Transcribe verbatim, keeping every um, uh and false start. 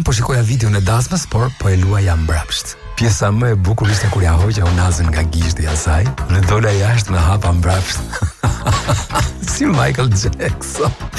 po shikoja videon e dasmës, por po e luaja mbrapsht. Pjesa më e bukur ishte kur ja hoqja unazën nga gishti i saj dhe dola jashtë me hapa mbrapsht. Si Michael Jackson.